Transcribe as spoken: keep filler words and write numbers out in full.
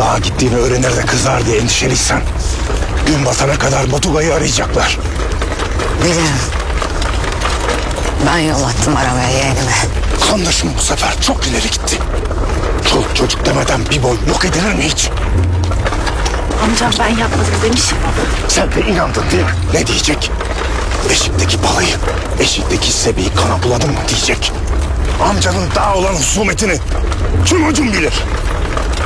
Dağa gittiğini öğrenir de kızar diye endişeliysen gün batana kadar Batugay'ı arayacaklar. Bilirim. Ben yol attım arabaya yeğenime. Kandaşım bu sefer çok ileri gitti. Çoluk çocuk demeden bir boy yok edilir mi hiç? Amcam ben yapmadım demişim. Sen de inandın değil mi? Ne diyecek? Eşikteki balayı, eşikteki sebeyi kana buladın mı diyecek. Amcanın daha olan husumetini tüm ucum bilir.